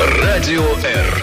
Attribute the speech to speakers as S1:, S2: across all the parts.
S1: Радио Р.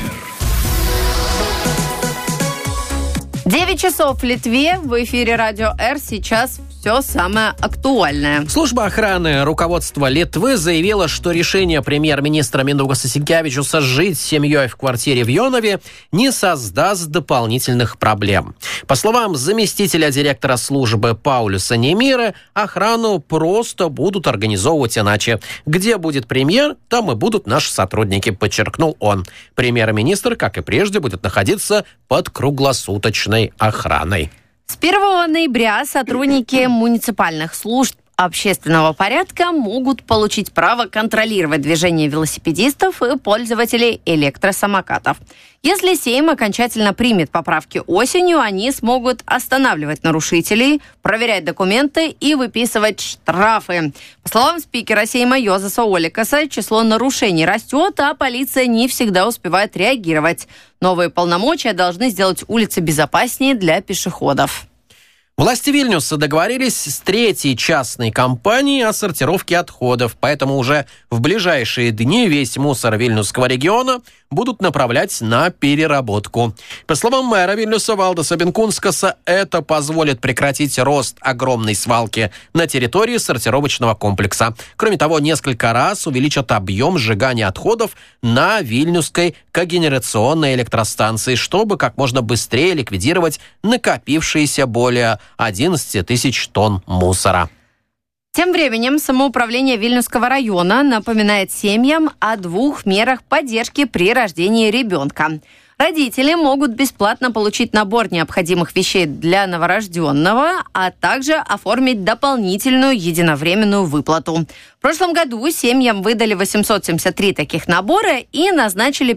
S2: 9 часов в Литве. В эфире Радио Р. Сейчас все самое актуальное.
S3: Служба охраны руководства Литвы заявила, что решение премьер-министра Миндаугаса Синкевичуса жить с семьей в квартире в Йонове не создаст дополнительных проблем. По словам заместителя директора службы Паулюса Немира, охрану просто будут организовывать иначе. Где будет премьер, там и будут наши сотрудники, подчеркнул он. Премьер-министр, как и прежде, будет находиться под круглосуточной охраной.
S2: С 1 ноября сотрудники муниципальных служб общественного порядка могут получить право контролировать движение велосипедистов и пользователей электросамокатов. Если Сейм окончательно примет поправки осенью, они смогут останавливать нарушителей, проверять документы и выписывать штрафы. По словам спикера Сейма Йозаса Оликаса, число нарушений растет, а полиция не всегда успевает реагировать. Новые полномочия должны сделать улицы безопаснее для пешеходов.
S3: Власти Вильнюса договорились с третьей частной компанией о сортировке отходов, поэтому уже в ближайшие дни весь мусор Вильнюсского региона будут направлять на переработку. По словам мэра Вильнюса Валдаса Бенкунскаса, это позволит прекратить рост огромной свалки на территории сортировочного комплекса. Кроме того, несколько раз увеличат объем сжигания отходов на Вильнюсской когенерационной электростанции, чтобы как можно быстрее ликвидировать накопившиеся более 11 тысяч тонн мусора.
S2: Тем временем самоуправление Вильнюсского района напоминает семьям о 2 мерах поддержки при рождении ребенка. Родители могут бесплатно получить набор необходимых вещей для новорожденного, а также оформить дополнительную единовременную выплату. В прошлом году семьям выдали 873 таких набора и назначили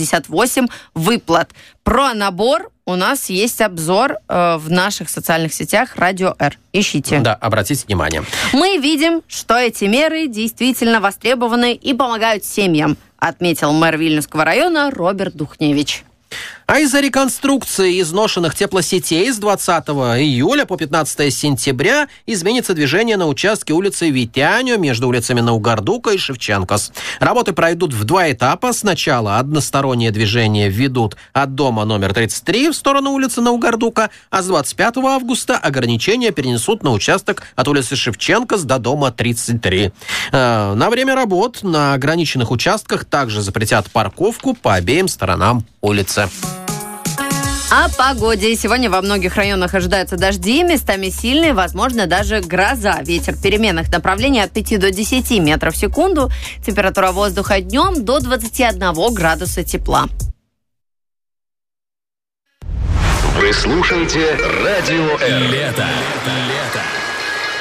S2: 558 выплат. Про набор у нас есть обзор в наших социальных сетях Радио Р. Ищите.
S3: Да, обратите внимание.
S2: Мы видим, что эти меры действительно востребованы и помогают семьям, отметил мэр Вильнюсского района Роберт Духневич.
S3: А из-за реконструкции изношенных теплосетей с 20 июля по 15 сентября изменится движение на участке улицы Витяню между улицами Наугардука и Шевченкос. Работы пройдут в 2 этапа. Сначала одностороннее движение введут от дома номер 33 в сторону улицы Наугардука, а с 25 августа ограничения перенесут на участок от улицы Шевченкос до дома 33. На время работ на ограниченных участках также запретят парковку по обеим сторонам улицы.
S2: О погоде. Сегодня во многих районах ожидаются дожди, местами сильные, возможно, даже гроза. Ветер переменных направлений от 5 до 10 метров в секунду. Температура воздуха днем до 21 градуса тепла.
S1: Вы слушаете Радио Р.
S4: Лето.